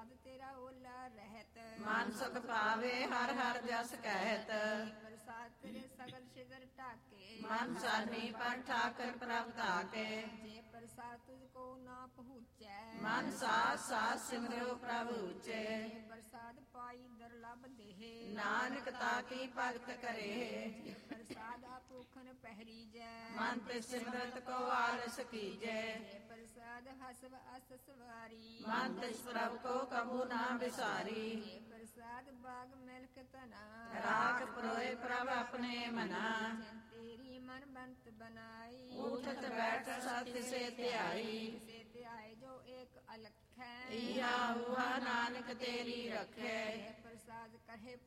ਪ੍ਰਸਾਦ ਤੇਰਾ ਓਲਾ ਰਹਿਤ, ਮਨ ਸੁਖ ਪਾਵੇ ਹਰ ਹਰ ਜਸ ਕਹਿਤ। ਪ੍ਰਸਾਦ ਤੇਰੇ ਸਗਲ ਸ਼ਿਦਰ ਢਾਕੇ, ਮਨ ਸਾਨੀ ਪਰ ਠਾਕਰ ਪ੍ਰਭ ਧਾਕੇ। ਜੇ ਪ੍ਰਸਾਦ ਤੁਝ ਕੋ ਨਾ ਪਹੁੰਚੈ, ਮਨ ਸਾਸ ਸਾਸ ਸਿਮਰਿਓ ਪ੍ਰਭ ਉਚੇ। ਜੇ ਪ੍ਰਸਾਦ ਪਾਈ ਦੁਰਲਭ ਦੇਹ, ਨਾਨਕ ਤਾਕੀ ਭਗਤ ਕਰੇ। ਜੇ ਪ੍ਰਸਾਦ ਆਪੋਖਨ ਪਹਿਰੀਜੈ, ਮਨ ਤੇ ਸਿਮਰਤ ਕੋ ਆਲਸ ਕੀਜੈ। ਜੇ ਪ੍ਰਸਾਦ ਹਸਵ ਅਸ ਸਵਾਰੀ, ਮਨ ਤਿਸ ਪ੍ਰਭ ਕੋ ਕਬੂ ਨਾ ਵਿਸਾਰੀ। ਜੇ ਪ੍ਰਸਾਦ ਬਾਗ ਮਿਲਕ ਤਨਾ, ਰਾਖ ਪਰੋਏ ਪ੍ਰਭ ਆਪਣੇ ਮਨਾ। ਜਿਨ ਤੇਰੀ ਮਨ ਬੰਤ ਬਨਾਈ, ਉਠਤ ਬੈਠ ਸਤਿ ਸੇ ਧਿਆਈ। ਸੇ ਧਿਆਏ ਜੋ ਏਕ ਅਲਖੈ, ਈਹਾ ਊਹਾ ਨਾਨਕ ਤੇਰੀ ਰਖੈ। ਜੇ ਪ੍ਰਸਾਦ ਕਰੇ